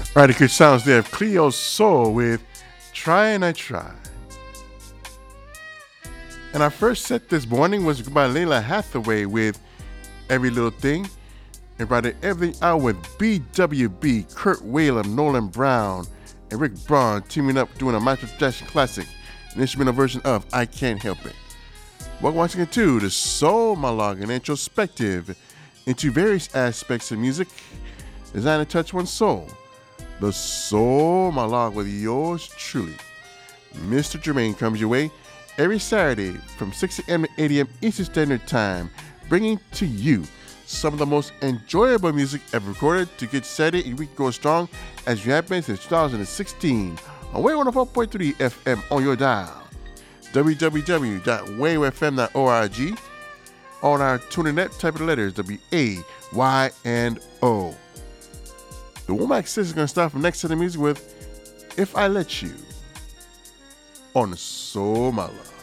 All right, good sounds there of Cleo Soul with Try and I Try. And our first set this morning was by Layla Hathaway with Every Little Thing. And brought everything out with BWB, Kurt Whalum, Nolan Brown, and Rick Braun teaming up doing a Michael Jackson classic, an instrumental version of I Can't Help It. Welcome once again to the Soul Monologue, an introspective into various aspects of music designed to touch one's soul. The Soul Monologue with yours truly, Mr. Jermaine, comes your way every Saturday from 6 a.m. to 8 a.m. Eastern Standard Time, bringing to you some of the most enjoyable music ever recorded to get Saturday and week going strong as you have been since 2016 on Wave 104.3 FM on your dial, www.wavefm.org, on our TuneIn, type of the letters WAYNO. The Womack Sisters is going to start from next to the music with If I Let You on the Soul My Love.